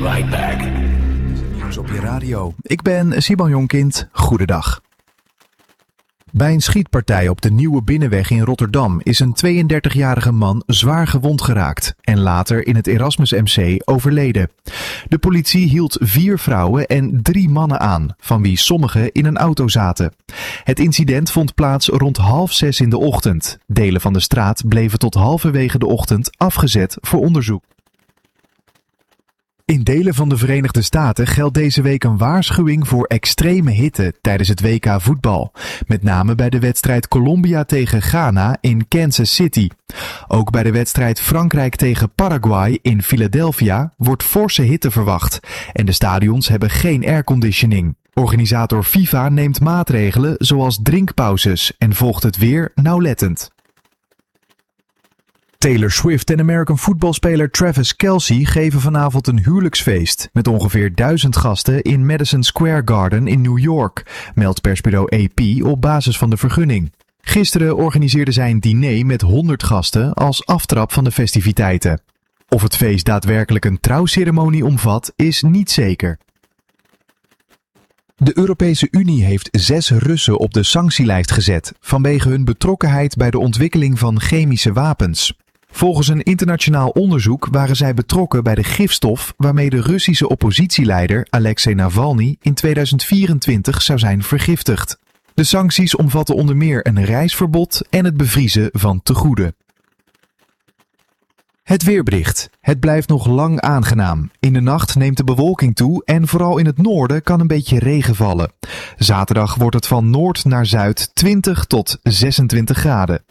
right back. Nieuws op je radio. Ik ben Simon Jonkind. Goedendag. Bij een schietpartij op de Nieuwe Binnenweg in Rotterdam is een 32-jarige man zwaar gewond geraakt en later in het Erasmus MC overleden. De politie hield 4 vrouwen en 3 mannen aan, van wie sommigen in een auto zaten. Het incident vond plaats rond 5:30 in de ochtend. Delen van de straat bleven tot halverwege de ochtend afgezet voor onderzoek. In delen van de Verenigde Staten geldt deze week een waarschuwing voor extreme hitte tijdens het WK voetbal. Met name bij de wedstrijd Colombia tegen Ghana in Kansas City. Ook bij de wedstrijd Frankrijk tegen Paraguay in Philadelphia wordt forse hitte verwacht. En de stadions hebben geen airconditioning. Organisator FIFA neemt maatregelen zoals drinkpauzes en volgt het weer nauwlettend. Taylor Swift en American voetbalspeler Travis Kelce geven vanavond een huwelijksfeest met ongeveer 1000 gasten in Madison Square Garden in New York, meldt persbureau AP op basis van de vergunning. Gisteren organiseerde zij een diner met 100 gasten als aftrap van de festiviteiten. Of het feest daadwerkelijk een trouwceremonie omvat, is niet zeker. De Europese Unie heeft 6 Russen op de sanctielijst gezet vanwege hun betrokkenheid bij de ontwikkeling van chemische wapens. Volgens een internationaal onderzoek waren zij betrokken bij de gifstof waarmee de Russische oppositieleider Alexei Navalny in 2024 zou zijn vergiftigd. De sancties omvatten onder meer een reisverbod en het bevriezen van tegoeden. Het weerbericht. Het blijft nog lang aangenaam. In de nacht neemt de bewolking toe en vooral in het noorden kan een beetje regen vallen. Zaterdag wordt het van noord naar zuid 20 tot 26 graden.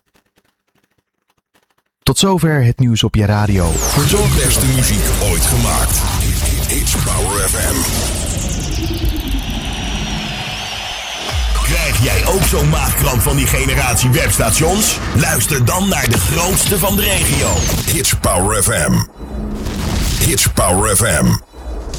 Tot zover het nieuws op je radio. De beste muziek ooit gemaakt. It's Power FM. Krijg jij ook zo'n maagkramp van die generatie webstations? Luister dan naar de grootste van de regio. It's Power FM. It's Power FM.